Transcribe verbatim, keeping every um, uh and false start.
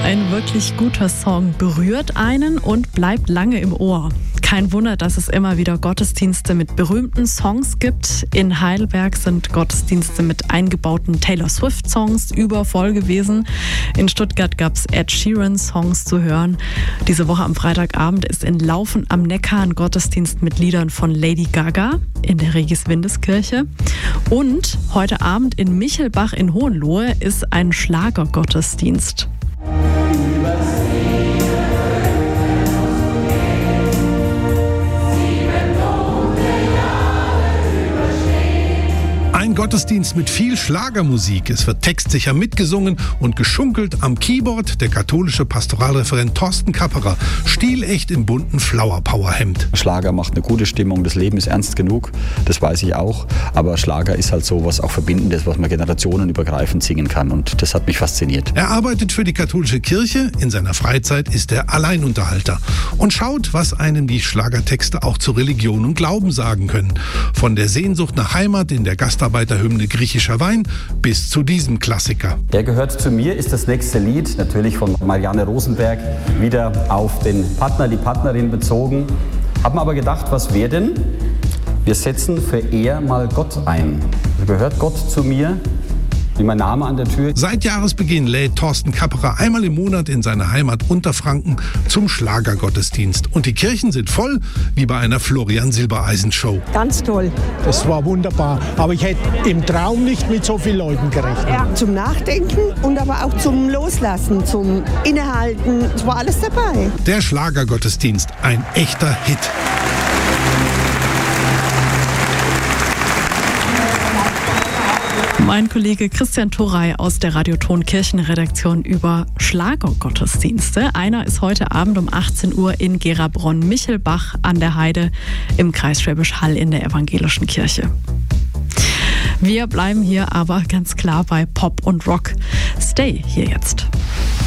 Ein wirklich guter Song berührt einen und bleibt lange im Ohr. Kein Wunder, dass es immer wieder Gottesdienste mit berühmten Songs gibt. In Heidelberg sind Gottesdienste mit eingebauten Taylor Swift-Songs übervoll gewesen. In Stuttgart gab es Ed Sheeran-Songs zu hören. Diese Woche am Freitagabend ist in Laufen am Neckar ein Gottesdienst mit Liedern von Lady Gaga in der Regis-Windes-Kirche. Und heute Abend in Michelbach in Hohenlohe ist ein Schlagergottesdienst. Ein Gottesdienst mit viel Schlagermusik. Es wird textsicher mitgesungen und geschunkelt am Keyboard der katholische Pastoralreferent Thorsten Kapperer, stilecht im bunten Flower-Power-Hemd. Schlager macht eine gute Stimmung, das Leben ist ernst genug, das weiß ich auch. Aber Schlager ist halt so was auch Verbindendes, was man generationenübergreifend singen kann, und das hat mich fasziniert. Er arbeitet für die katholische Kirche, in seiner Freizeit ist er Alleinunterhalter und schaut, was einem die Schlagertexte auch zu Religion und Glauben sagen können. Von der Sehnsucht nach Heimat in der Gastarbeiterhymne Griechischer Wein bis zu diesem Klassiker. Er gehört zu mir ist das nächste Lied, natürlich von Marianne Rosenberg, wieder auf den Partner, die Partnerin bezogen. Haben aber gedacht, was wäre denn? Wir setzen für er mal Gott ein. Gehört Gott zu mir? Wie mein Name an der Tür. Seit Jahresbeginn lädt Thorsten Kapperer einmal im Monat in seiner Heimat Unterfranken zum Schlagergottesdienst. Und die Kirchen sind voll, wie bei einer Florian-Silbereisen-Show. Ganz toll. Das war wunderbar. Aber ich hätte im Traum nicht mit so vielen Leuten gerechnet. Ja, zum Nachdenken und aber auch zum Loslassen, zum Innehalten. Es war alles dabei. Der Schlagergottesdienst, ein echter Hit. Mein Kollege Christian Thorey aus der Radioton Kirchenredaktion über Schlagergottesdienste. Einer ist heute Abend um achtzehn Uhr in Gerabronn-Michelbach an der Heide im Kreis Schwäbisch Hall in der evangelischen Kirche. Wir bleiben hier aber ganz klar bei Pop und Rock. Stay hier jetzt.